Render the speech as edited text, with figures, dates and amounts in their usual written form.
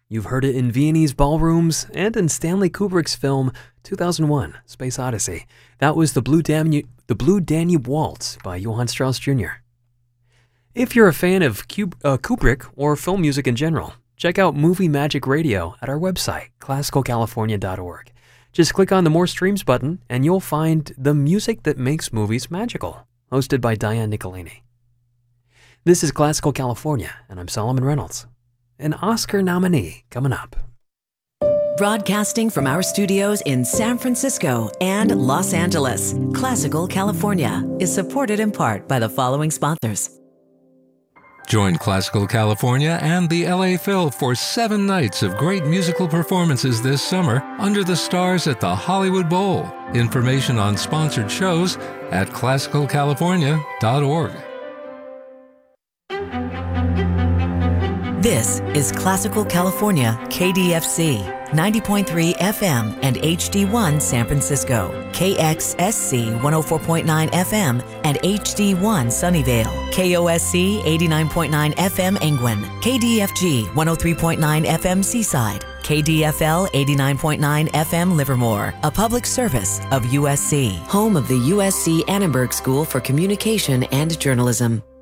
You've heard it in Viennese ballrooms and in Stanley Kubrick's film 2001: Space Odyssey. That was the Blue Danube Waltz by Johann Strauss Jr. If you're a fan of Kubrick or film music in general, check out Movie Magic Radio at our website, classicalcalifornia.org. Just click on the More Streams button and you'll find The Music That Makes Movies Magical, hosted by Diane Nicolini. This is Classical California, and I'm Solomon Reynolds. An Oscar nominee coming up. Broadcasting from our studios in San Francisco and Los Angeles, Classical California is supported in part by the following sponsors. Join Classical California and the LA Phil for 7 nights of great musical performances this summer under the stars at the Hollywood Bowl. Information on sponsored shows at classicalcalifornia.org. This is Classical California, KDFC, 90.3 FM and HD1 San Francisco, KXSC 104.9 FM and HD1 Sunnyvale, KOSC 89.9 FM Angwin, KDFG 103.9 FM Seaside, KDFL 89.9 FM Livermore, a public service of USC, home of the USC Annenberg School for Communication and Journalism.